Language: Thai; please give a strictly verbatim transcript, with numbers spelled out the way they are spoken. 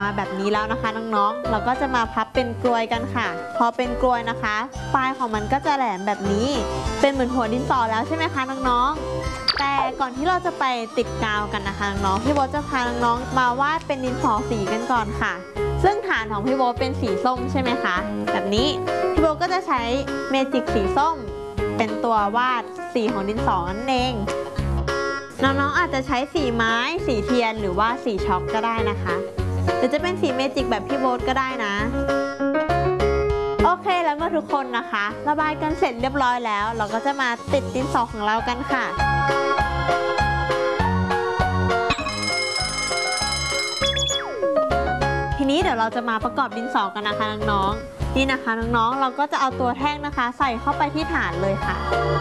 มาแบบนี้แล้วนะคะน้องๆเราก็จะมาพับเป็นกลวยกันค่ะพอเป็นกลวยนะคะปลายของมันก็จะแหลมแบบนี้เป็นเหมือนหัวดินสอแล้วใช่ไหมคะน้องๆแต่ก่อนที่เราจะไปติดกาวกันนะคะน้องๆพี่โบ๊ทจะพาน้องๆมาวาดเป็นดินสอสีกันก่อนค่ะซึ่งฐานของพี่โบ๊ทเป็นสีส้มใช่ไหมคะแบบนี้พี่โบ๊ทก็จะใช้เมจิกสีส้มเป็นตัววาดสีของดินสอนั่นเองน้องๆอาจจะใช้สีไม้สีเทียนหรือว่าสีช็อกก็ได้นะคะหรือจะเป็นสีเมจิกแบบพี่โบ๊ทก็ได้นะโอเคแล้วเมื่อทุกคนนะคะระบายกันเสร็จเรียบร้อยแล้วเราก็จะมาติดดินสอของเรากันค่ะทีนี้เดี๋ยวเราจะมาประกอบดินสอกันนะคะน้องๆนี่นะคะน้องๆเราก็จะเอาตัวแท่งนะคะใส่เข้าไปที่ฐานเลยค่ะ